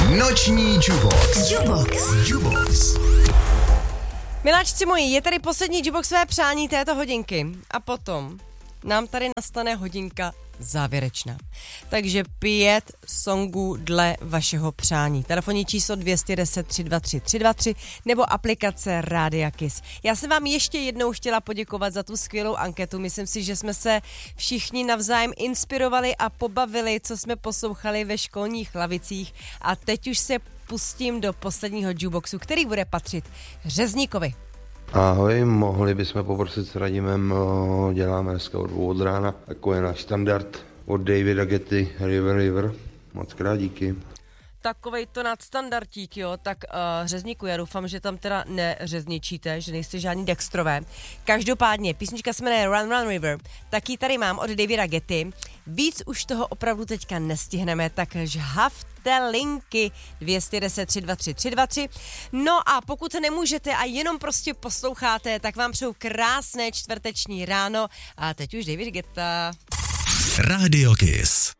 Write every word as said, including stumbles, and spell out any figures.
Noční Jukebox. Jukebox. Jukebox. Miláčci moji, je tady poslední Jukeboxové přání této hodinky. A potom nám tady nastane hodinka závěrečná. Takže pět songů dle vašeho přání. Telefonní číslo dvě deset tři dva tři tři dva tři nebo aplikace Rádia Kiss. Já jsem vám ještě jednou chtěla poděkovat za tu skvělou anketu. Myslím si, že jsme se všichni navzájem inspirovali a pobavili, co jsme poslouchali ve školních lavicích. A teď už se pustím do posledního Jukeboxu, který bude patřit Řezníkovi. Ahoj, mohli bychom poprosit s Radimem, děláme dneska od dvou od rána, jako je náš standard od Davida Getty, River River, moc krát díky. Takovej to nadstandardík, jo, tak uh, Řezníku, já doufám, že tam teda neřezničíte, že nejste žádný Dextrové. Každopádně, písnička se jmenuje Run Run River, taky tady mám od Davida Getty. Víc už toho opravdu teďka nestihneme, tak žhavte linky dvě deset tři dva tři tři dva tři. No a pokud nemůžete a jenom prostě posloucháte, tak vám přeju krásné čtvrteční ráno a teď už David Guetta. Radio Kiss.